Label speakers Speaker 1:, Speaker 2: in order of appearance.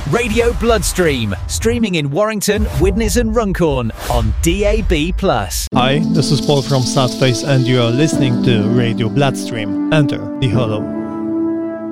Speaker 1: Radio Bloodstream, streaming in Warrington, Widnes and Runcorn on DAB+.
Speaker 2: Hi, this is Paul from Sadface and you are listening to Radio Bloodstream. Enter the Hollow.